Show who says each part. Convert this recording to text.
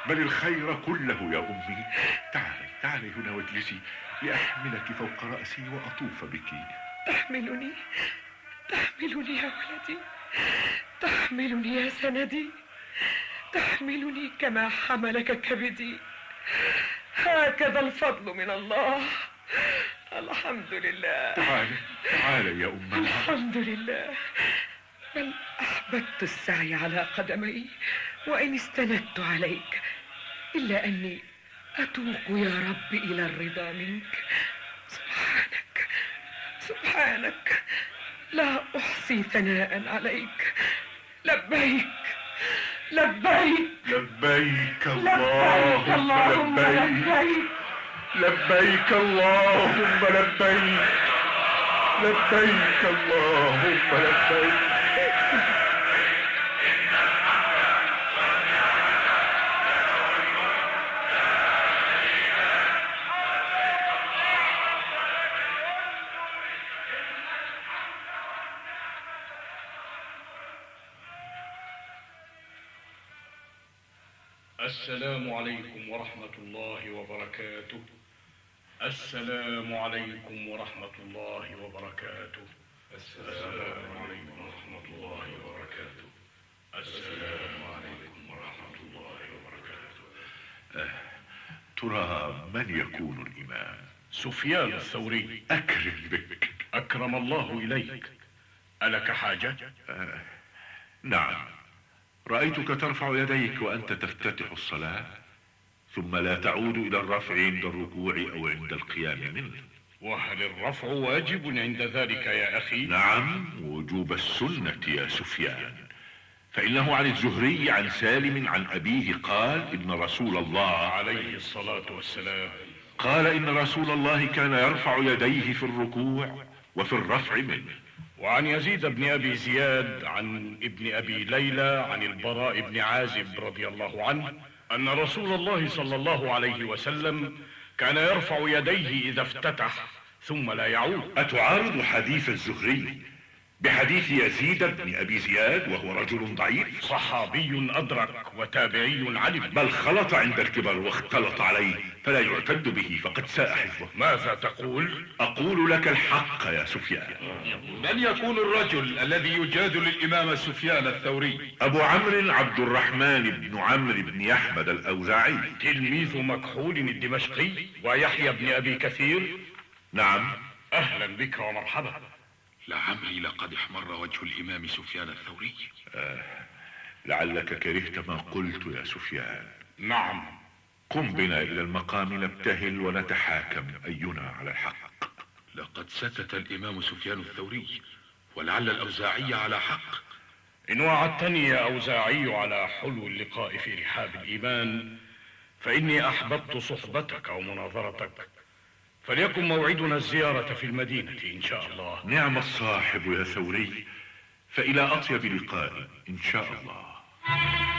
Speaker 1: بل الخير كله يا أمي. تعالي هنا واجلسي لأحملك فوق رأسي وأطوف بك.
Speaker 2: تحملني يا ولدي، تحملني يا سندي، تحملني كما حملك كبدي. هكذا الفضل من الله. الحمد لله.
Speaker 1: تعالي يا أمي.
Speaker 2: الحمد لله. بل أحببت السعي على قدمي وإن استندت عليك، إلا أني أتوق يا رب إلى الرضا منك. سبحانك لا أحصي ثناء عليك. لبيك
Speaker 1: اللهم لبيك. لبيك اللهم لبيك. لبيك اللهم لبيك.
Speaker 3: السلام عليكم ورحمة الله وبركاته. السلام عليكم ورحمة الله وبركاته. السلام عليكم ورحمة الله وبركاته. السلام عليكم ورحمة الله وبركاته.
Speaker 1: ترى من يكون الإمام؟
Speaker 3: سفيان الثوري.
Speaker 1: أكرم بك.
Speaker 3: أكرم الله إليك. ألك حاجة؟
Speaker 1: نعم، رأيتك ترفع يديك وأنت تفتتح الصلاة، ثم لا تعود إلى الرفع عند الركوع أو عند القيام منه.
Speaker 3: وهل الرفع واجب عند ذلك يا أخي؟
Speaker 1: نعم، وجوب السنة يا سفيان، فإنه عن الزهري عن سالم عن أبيه قال إن رسول الله
Speaker 3: عليه الصلاة والسلام
Speaker 1: قال إن رسول الله كان يرفع يديه في الركوع وفي الرفع منه.
Speaker 3: وعن يزيد بن أبي زياد عن ابن أبي ليلى عن البراء بن عازب رضي الله عنه أن رسول الله صلى الله عليه وسلم كان يرفع يديه إذا افتتح ثم لا يعود.
Speaker 1: أتعارض حديث الزهري بحديث يزيد بن أبي زياد وهو رجل ضعيف؟
Speaker 3: صحابي أدرك وتابعي علم،
Speaker 1: بل خلط عند الكبر واختلط عليه فلا يعتد به، فقد ساء حفظه.
Speaker 3: ماذا تقول؟
Speaker 1: أقول لك الحق يا سفيان.
Speaker 4: من يكون الرجل الذي يجادل الإمام سفيان الثوري؟
Speaker 1: أبو عمرو عبد الرحمن بن عمرو بن يحمد الأوزاعي،
Speaker 3: تلميذ مكحول الدمشقي ويحيى بن أبي كثير.
Speaker 1: نعم.
Speaker 3: أهلا بك ومرحبا.
Speaker 4: لعمري لقد احمر وجه الإمام سفيان الثوري.
Speaker 1: لعلك كرهت ما قلت يا سفيان.
Speaker 3: نعم.
Speaker 1: قم بنا إلى المقام نبتهل ونتحاكم أينا على الحق.
Speaker 4: لقد سكت الإمام سفيان الثوري، ولعل الأوزاعي على حق.
Speaker 3: إن وعدتني يا أوزاعي على حلو اللقاء في رحاب الإيمان فإني أحببت صحبتك ومناظرتك، فليكن موعدنا الزيارة في المدينة إن شاء الله.
Speaker 1: نعم الصاحب يا ثوري، فإلى أطيب لقاء إن شاء الله.